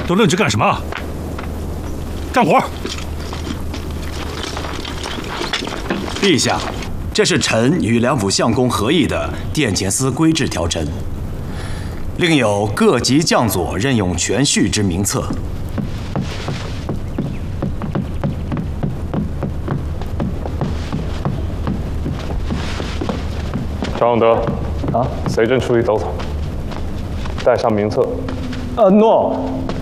都愣着干什么？干活！ 陛下，这是臣与两府相公合议的殿前司规制条陈，另有各级将佐任用全序之名册。 张永德，随朕出去走走，带上名册。 诺。